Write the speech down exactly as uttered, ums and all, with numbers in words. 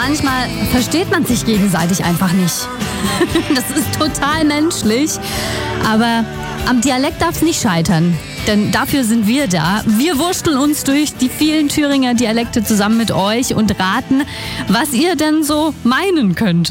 manchmal versteht man sich gegenseitig einfach nicht. Das ist total menschlich. Aber am Dialekt darf es nicht scheitern. Denn dafür sind wir da. Wir wursteln uns durch die vielen Thüringer Dialekte zusammen mit euch und raten, was ihr denn so meinen könnt.